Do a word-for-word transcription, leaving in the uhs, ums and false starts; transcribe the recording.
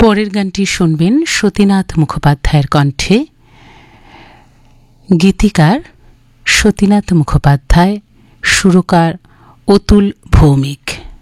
পরের গানটি শুনবেন সতীনাথ মুখোপাধ্যায়ের কণ্ঠে। গীতিকার সতীনাথ মুখোপাধ্যায়, সুরকার অতুল ভৌমিক।